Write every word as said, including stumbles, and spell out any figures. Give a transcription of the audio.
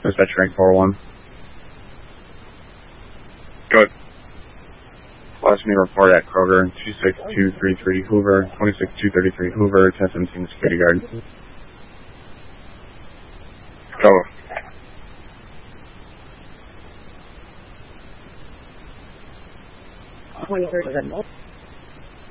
Dispatch rank four one. Go ahead. Last me report at Kroger, two six two three three Hoover, twenty-six two thirty-three Hoover, ten seventeen security guard. Go. twenty-third,